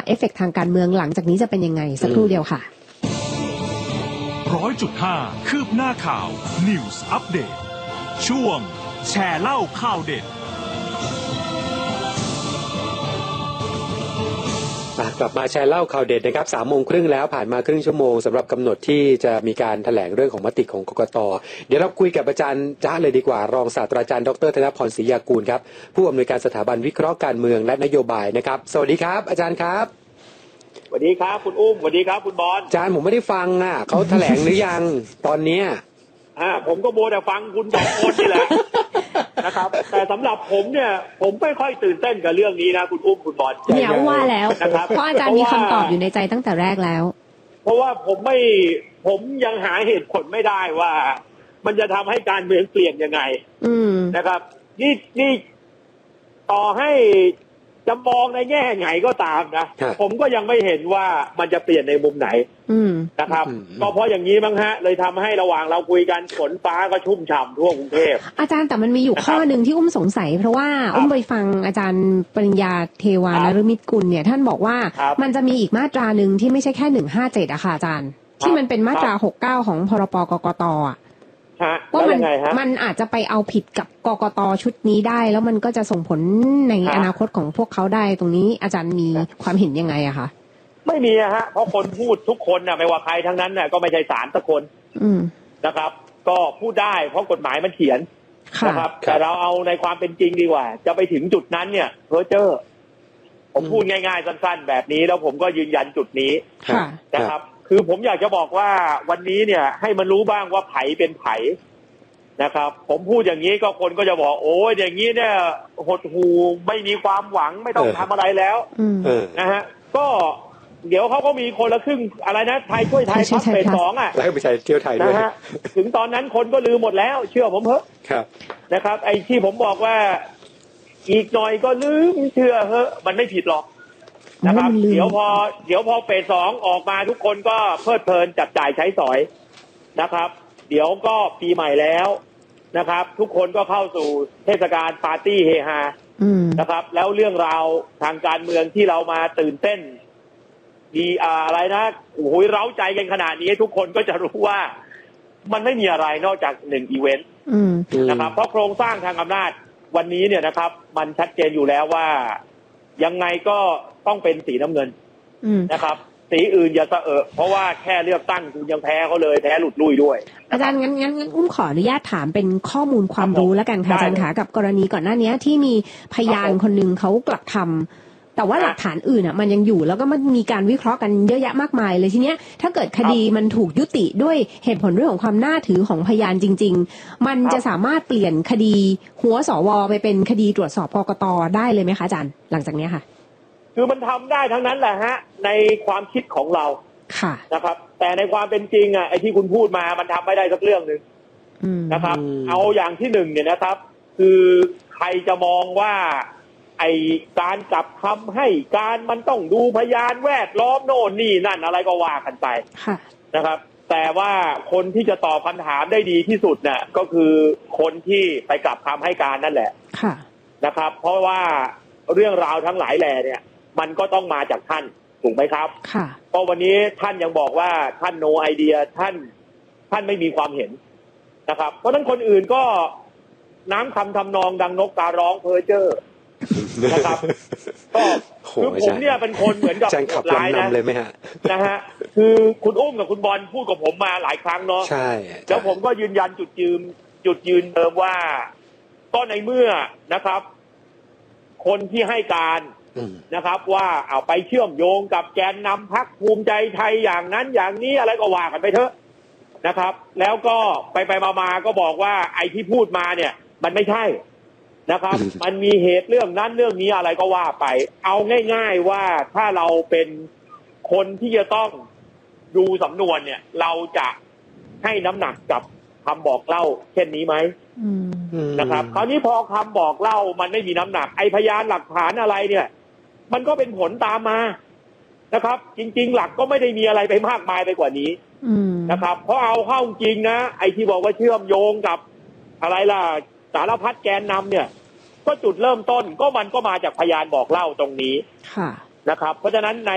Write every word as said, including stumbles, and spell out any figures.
เอฟเฟกต์ทางการเมืองหลังจากนี้จะเป็นยังไงสักครู่เดียวค่ะร้อยจุดห้าคืบหน้าข่าว News Update ช่วงแชร์เล่าข่าวเด็ดกลับมาแชร์เล่าข่าวเด็ดนะครับสามโมงครึ่งแล้วผ่านมาครึ่งชั่วโมงสำหรับกำหนดที่จะมีการแถลงเรื่องของมติของกกต.เดี๋ยวเราคุยกับอาจารย์จ๊ะเลยดีกว่ารองศาสตราจารย์ดรธนพรศรียากูลครับผู้อำนวยการสถาบันวิเคราะห์การเมืองและนโยบายนะครับสวัสดีครับอาจารย์ครับสวัสดีครับคุณอุ้มสวัสดีครับคุณบอลอาจารย์ผมไม่ได้ฟังอ่ะเขาแถลงหรือยังตอนเนี้ยอ่าผมก็โมแต่ฟังคุณสองคนนี่แหละนะครับแต่สำหรับผมเนี่ยผมไม่ค่อยตื่นเต้นกับเรื่องนี้นะคุณอุ้มคุณบอลเนี่ยว่าแล้วนะครับเพราะอาจารย์มีคำตอบอยู่ในใจตั้งแต่แรกแล้วเพราะว่าผมไม่ผมยังหาเหตุผลไม่ได้ว่ามันจะทำให้การเมืองเปลี่ยนยังไงนะครับนี่นี่ต่อให้จะมองในแง่ไหนก็ตามนะผมก็ยังไม่เห็นว่ามันจะเปลี่ยนในมุมไหนนะครับก็เพราะอย่างนี้มั้งฮะเลยทำให้ระหว่างเราคุยกันฝนฟ้าก็ชุ่มฉ่ำทั่วกรุงเทพอาจารย์แต่มันมีอยู่ข้อหนึ่งที่อุ้มสงสัยเพราะว่าอุ้มไปฟังอาจารย์ปริญญาเทวานฤมิตกุลเนี่ยท่านบอกว่ามันจะมีอีกมาตราหนึ่งที่ไม่ใช่แค่หนึ่งห้าเจ็ดอะค่ะอาจารย์ที่มันเป็นมาตราหกเก้าของพรบกกตอะว่ามันมันอาจจะไปเอาผิดกับกกตชุดนี้ได้แล้วมันก็จะส่งผลในอนาคตของพวกเขาได้ตรงนี้อาจารย์มีความเห็นยังไงอะคะไม่มีอะฮะเพราะคนพูดทุกคนน่ะไม่ว่าใครทั้งนั้นน่ะก็ไม่ใช่ศาลสักคนนะครับก็พูดได้เพราะกฎหมายมันเขียนนะครับแต่เราเอาในความเป็นจริงดีกว่าจะไปถึงจุดนั้นเนี่ยเพ้อเจ้อผมพูดง่ายๆสั้นๆแบบนี้แล้วผมก็ยืนยันจุดนี้นะครับคือผมอยากจะบอกว่าวันนี้เนี่ยให้มันรู้บ้างว่าไผเป็นไผนะครับผมพูดอย่างนี้ก็คนก็จะบอกโอ้ยอย่างนี้เนี่ยหดหูไม่มีความหวังไม่ต้องทำอะไรแล้วนะฮะก็เดี๋ยวเขาก็มีคนละครึ่งอะไรนะไทยช่วยไทยพัฒน์เฟสสองอ่ะแล้วไปใช้เที่ยวไทยด้วยนะฮะถึงตอนนั้นคนก็ลืมหมดแล้วเชื่อผมเถอะนะครับไอ้ที่ผมบอกว่าอีกหน่อยก็ลืมเชื่อเถอะมันไม่ผิดหรอกนะครับเดี๋ยวพอเดี๋ยวพอเฟสสองออกมาทุกคนก็เพลิดเพลินจับจ่ายใช้สอยนะครับเดี๋ยวก็ปีใหม่แล้วนะครับทุกคนก็เข้าสู่เทศกาลปาร์ตี้เฮฮานะครับแล้วเรื่องราวทางการเมืองที่เรามาตื่นเต้นมีอะไรนะโอ้โหเร้าใจกันขนาดนี้ทุกคนก็จะรู้ว่ามันไม่มีอะไรนอกจากหนึ่งอีเวนต์นะครับเพราะโครงสร้างทางอำนาจวันนี้เนี่ยนะครับมันชัดเจนอยู่แล้วว่ายังไงก็ต้องเป็นสีน้ำเงินนะครับสีอื่นอย่าเสอะเพราะว่าแค่เลือกตั้งคุณยังแพ้เขาเลยแพ้หลุดลุ่ยด้วยอาจารย์งั้นงั้นงั้นอุ้มขออนุญาตถามเป็นข้อมูลความรู้แล้วกันค่ะอาจารย์คะกับกรณีก่อนหน้านี้ที่มีพยานคนหนึ่งเขากลับคำแต่ว่าหลักฐานอื่นอ่ะมันยังอยู่แล้วก็มันมีการวิเคราะห์กันเยอะแยะมากมายเลยทีเนี้ยถ้าเกิดคดีมันถูกยุติด้วยเหตุผลเรื่องของความน่าถือของพยานจริงๆมันจะสามารถเปลี่ยนคดีหัวสวไปเป็นคดีตรวจสอบกกตได้เลยไหมคะอาจารย์หลังจากนี้ค่ะคือมันทำได้ทั้งนั้นแหละฮะในความคิดของเราค่ะนะครับแต่ในความเป็นจริงอ่ะไอ้ที่คุณพูดมามันทำไม่ได้สักเรื่องนึงนะครับเอาอย่างที่หนึ่งเนี่ยนะครับคือใครจะมองว่าไอ้การกลับคำให้การมันต้องดูพยานแวดล้อมโน่นนี่นั่นอะไรก็ว่ากันไปนะครับแต่ว่าคนที่จะตอบคำถามได้ดีที่สุดเนี่ยก็คือคนที่ไปกลับคำให้การนั่นแหละนะครับเพราะว่าเรื่องราวทั้งหลายแหล่เนี่ยมันก็ต้องมาจากท่านถูกไหมครับค่ะเพราะวันนี้ท่านยังบอกว่าท่าน no idea ท่านท่านไม่มีความเห็นนะครับเพราะฉะนั้นคนอื่นก็น้ำคำทำนองดังนกการร้องเพ้อเจ้อนะครับก็คือผมเนี่ยเป็นคนเหมือนกับหลายนะเลยไหมฮะนะฮะคือคุณอุ้มกับคุณบอลพูดกับผมมาหลายครั้งเนาะใช่แล้วผมก็ยืนยันจุดยืนจุดยืนเดิมว่าก็ในเมื่อนะครับคนที่ให้การนะครับว่าเอาไปเชื่อมโยงกับแกนนำพรรคภูมิใจไทยอย่างนั้นอย่างนี้อะไรก็ว่ากันไปเถอะนะครับแล้วก็ไปไปมาๆก็บอกว่าไอ้ที่พูดมาเนี่ยมันไม่ใช่นะครับมันมีเหตุเรื่องนั้นเรื่องนี้อะไรก็ว่าไปเอาง่ายๆว่าถ้าเราเป็นคนที่จะต้องดูสำนวนเนี่ยเราจะให้น้ำหนักกับคำบอกเล่าเช่นนี้ไหมนะครับคราวนี้พอคำบอกเล่ามันไม่มีน้ำหนักไอ้พยานหลักฐานอะไรเนี่ยมันก็เป็นผลตามมานะครับจริงๆหลักก็ไม่ได้มีอะไรไปมากมายไปกว่านี้นะครับเพราะเอาเข้าจริงนะไอ้ที่บอกว่าเชื่อมโยงกับอะไรล่ะสารพัดแกนนำเนี่ยก็จุดเริ่มต้นก็มันก็มาจากพยานบอกเล่าตรงนี้นะครับเพราะฉะนั้นใน